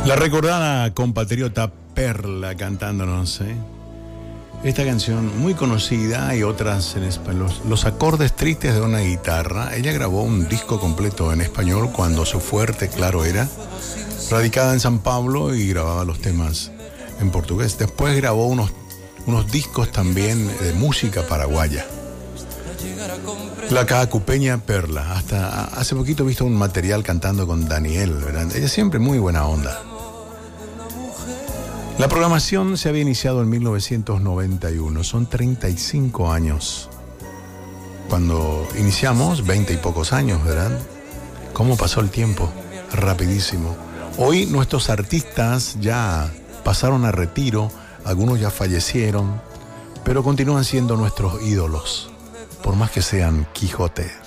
La recordada compatriota Perla cantándonos esta canción muy conocida y otras en español. Los acordes tristes de una guitarra. Ella grabó un disco completo en español cuando su fuerte, claro, era radicada en San Pablo y grababa los temas en portugués. Después grabó unos discos también de música paraguaya. La cacupeña Perla. Hasta hace poquito he visto un material cantando con Daniel, ¿verdad? Ella siempre muy buena onda. La programación se había iniciado en 1991, son 35 años. Cuando iniciamos, 20 y pocos años, ¿verdad? ¿Cómo pasó el tiempo? Rapidísimo. Hoy nuestros artistas ya pasaron a retiro, algunos ya fallecieron, pero continúan siendo nuestros ídolos, por más que sean Quijote.